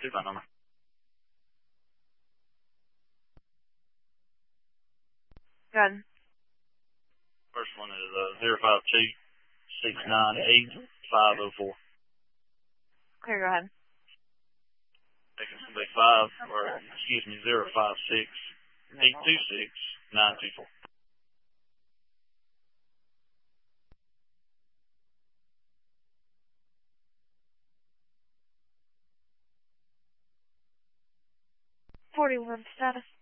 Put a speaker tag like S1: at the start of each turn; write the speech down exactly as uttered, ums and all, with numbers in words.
S1: Do my number.
S2: Good.
S1: First one is uh, zero five two six nine eight five zero four.
S2: Okay, go ahead.
S1: Second will be five, or excuse me, zero five six eight two six nine two four.
S2: forty-one status.